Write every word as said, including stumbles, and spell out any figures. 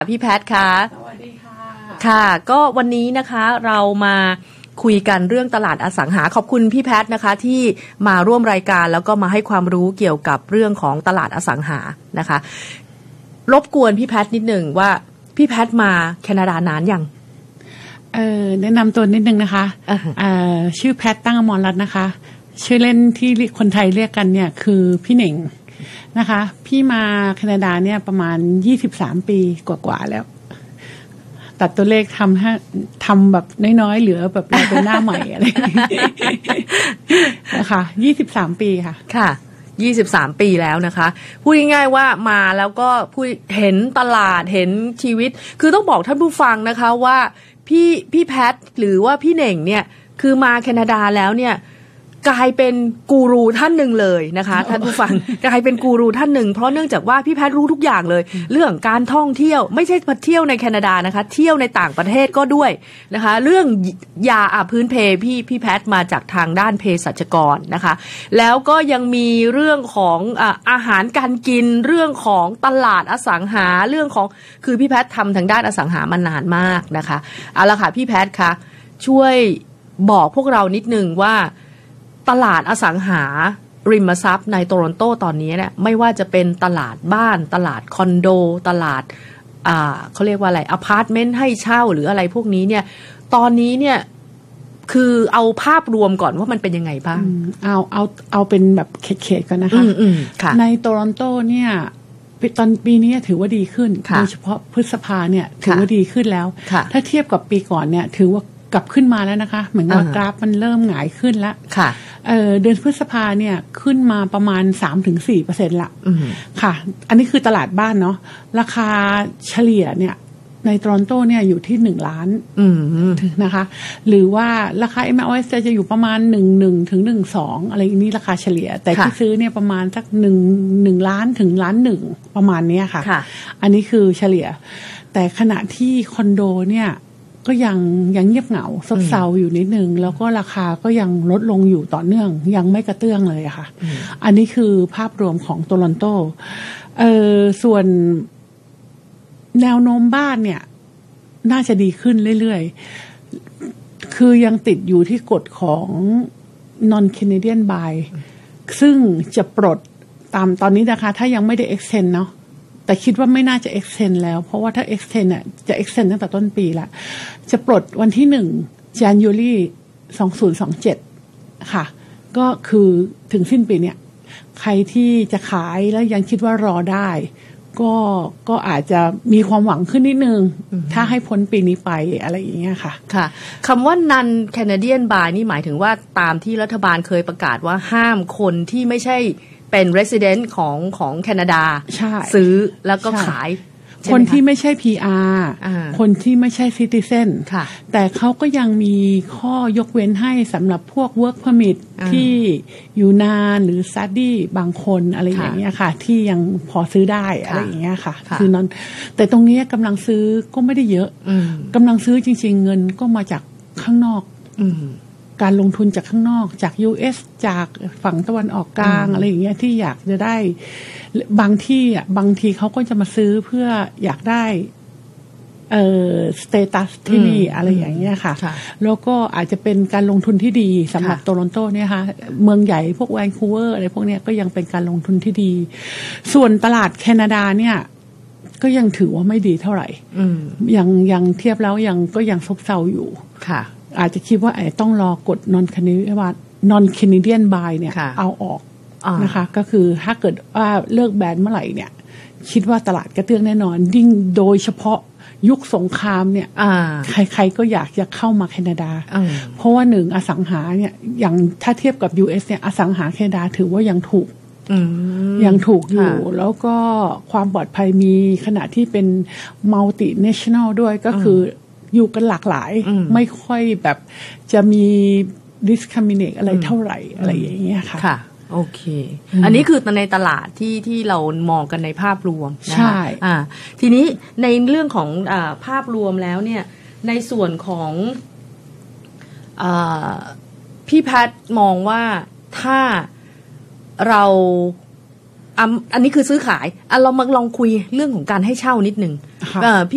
พี่แพทค่ะสวัสดีค่ะค่ะก็วันนี้นะคะเรามาคุยกันเรื่องตลาดอสังหาขอบคุณพี่แพทนะคะที่มาร่วมรายการแล้วก็มาให้ความรู้เกี่ยวกับเรื่องของตลาดอสังหานะคะรบกวนพี่แพทนิดหนึ่งว่าพี่แพทมาแคนาดานานยังเอ่อแนะนำตัวนิดนึงนะคะ uh-huh. เอ่อชื่อแพทตั้งอมรรัตน์นะคะชื่อเล่นที่คนไทยเรียกกันเนี่ยคือพี่เหน่งนะคะพี่มาแคนาดาเนี่ยประมาณยี่สิบสามปีกว่าๆแล้วตัดตัวเลขทำให้ทำแบบน้อยๆเหลือแบบเราเป็นหน้าใหม่อะไรนะคะยี่สิบสามปีค่ะค่ะยี่สิบสามปีแล้วนะคะพูดง่ายๆว่ามาแล้วก็พูดเห็นตลาดเห็นชีวิตคือต้องบอกท่านผู้ฟังนะคะว่าพี่พี่แพทหรือว่าพี่เหน่งเนี่ยคือมาแคนาดาแล้วเนี่ยกลายเป็นกูรูท่านหนึ่งเลยนะคะท่านผู้ฟังกลายเป็นกูรูท่านหนึ่งเพราะเนื่องจากว่าพี่แพทรู้ทุกอย่างเลยเรื่องการท่องเที่ยวไม่ใช่มาเที่ยวในแคนาดานะคะเที่ยวในต่างประเทศก็ด้วยนะคะเรื่องยาอาพื้นเพพี่พี่แพทมาจากทางด้านเภสัชกรนะคะแล้วก็ยังมีเรื่องของอ่าอาหารการกินเรื่องของตลาดอสังหาเรื่องของคือพี่แพททำทางด้านอสังหามานานมากนะคะเอาละค่ะพี่แพทคะช่วยบอกพวกเรานิดนึงว่าตลาดอสังหาริมทรัพย์ในโตรอนโตตอนนี้เนี่ยไม่ว่าจะเป็นตลาดบ้านตลาดคอนโดตลาดอ่าเขาเรียกว่าอะไรอพาร์ตเมนต์ให้เช่าหรืออะไรพวกนี้เนี่ยตอนนี้เนี่ยคือเอาภาพรวมก่อนว่ามันเป็นยังไงบ้างเอาเอาเอาเป็นแบบเขตๆก่อนนะคะในโตรอนโตเนี่ยตอนปีนี้ถือว่าดีขึ้นโดยเฉพาะพฤษภาเนี่ยถือว่าดีขึ้นแล้วถ้าเทียบกับปีก่อนเนี่ยถือว่ากลับขึ้นมาแล้วนะคะเหมือนว่ากราฟมันเริ่มหงายขึ้นแล้วค่ะเอ่อเดือนพฤษภาเนี่ยขึ้นมาประมาณ สามถึงสี่เปอร์เซ็นต์ ละค่ะอันนี้คือตลาดบ้านเนาะราคาเฉลี่ยเนี่ยในโตรอนโตเนี่ยอยู่ที่หนึ่งล้านนะคะหรือว่าราคา เอ็ม แอล เอส จะอยู่ประมาณหนึ่ง หนึ่งถึงหนึ่ง สองอะไรอย่างนี้ราคาเฉลี่ยแต่ที่ซื้อเนี่ยประมาณสักหนึ่ง หนึ่งล้านถึงล้านหนึ่งประมาณนี้ค่ะอันนี้คือเฉลี่ยแต่ขณะที่คอนโดเนี่ยก็ยังยังเงียบเหงาซบเซาอยู่นิดนึงแล้วก็ราคาก็ยังลดลงอยู่ต่อเนื่องยังไม่กระเตื้องเลยค่ะอันนี้คือภาพรวมของโตรอนโตเอ่อส่วนแนวโน้มบ้านเนี่ยน่าจะดีขึ้นเรื่อยๆคือยังติดอยู่ที่กฎของ non Canadian buy ซึ่งจะปลดตามตอนนี้นะคะถ้ายังไม่ได้ extend เนาะแต่คิดว่าไม่น่าจะ extend แล้วเพราะว่าถ้า extend น่ะจะ extend ตั้งแต่ต้นปีละจะปลดวันที่หนึ่ง January สองพันยี่สิบเจ็ดค่ะก็คือถึงสิ้นปีเนี่ยใครที่จะขายแล้วยังคิดว่ารอได้ก็ก็อาจจะมีความหวังขึ้นนิดนึงถ้าให้พ้นปีนี้ไปอะไรอย่างเงี้ยค่ะค่ะคำว่า non Canadian buy นี่หมายถึงว่าตามที่รัฐบาลเคยประกาศว่าห้ามคนที่ไม่ใช่เป็น resident ของของแคนาดาซื้อแล้วก็ขายคนที่ไม่ใช่ พี อาร์ คนที่ไม่ใช่ citizen แต่เขาก็ยังมีข้อยกเว้นให้สำหรับพวก work permit ที่อยู่นานหรือ study บางคนอะไรอย่างเงี้ยค่ะที่ยังพอซื้อได้อะไรอย่างเงี้ยค่ะคือนั้นแต่ตรงนี้กำลังซื้อก็ไม่ได้เยอะกำลังซื้อจริงๆเงินก็มาจากข้างนอกการลงทุนจากข้างนอกจาก ยู เอส จากฝั่งตะวันออกกลางอะไรอย่างเงี้ยที่อยากจะได้บางที่อ่ะบางทีเขาก็จะมาซื้อเพื่ออยากได้เอ่อสเตตัสที่นี่อะไรอย่างเงี้ยค่ะแล้วก็อาจจะเป็นการลงทุนที่ดีสำหรับโตรอนโตเนี่ยค่ะเมืองใหญ่พวกแวนคูเวอร์อะไรพวกเนี้ยก็ยังเป็นการลงทุนที่ดีส่วนตลาดแคนาดาเนี่ยก็ยังถือว่าไม่ดีเท่าไหร่ยังยังเทียบแล้วยังก็ยังซบเซาอยู่ค่ะอาจจะคิดว่าไอ้ต้องรอกด non Canadian non Canadian buy เนี่ยเอาออกนะคะก็คือถ้าเกิดว่าเลิกแบนเมื่อไหร่เนี่ยคิดว่าตลาดกระเตื้องแน่นอนยิ่งโดยเฉพาะยุคสงครามเนี่ยใครๆก็อยากจะเข้ามาแคนาดาเพราะว่าหนึ่งอสังหาเนี่ยอย่างถ้าเทียบกับ ยู เอส เนี่ยอสังหาแคนาดาถือว่ายังถูกยังถูกอยู่แล้วก็ความปลอดภัยมีขณะที่เป็น multinational ด้วยก็คืออยู่กันหลากหลายไม่ค่อยแบบจะมี discriminate อะไรเท่าไหร่อะไรอย่างเงี้ยค่ะค่ะโอเคอันนี้คือในตลาดที่ที่เรามองกันในภาพรวมนะคะใช่อ่าทีนี้ในเรื่องของอ่าภาพรวมแล้วเนี่ยในส่วนของอ่าพี่แพทมองว่าถ้าเราอันนี้คือซื้อขายอ่ะเรามาลองคุยเรื่องของการให้เช่านิดนึง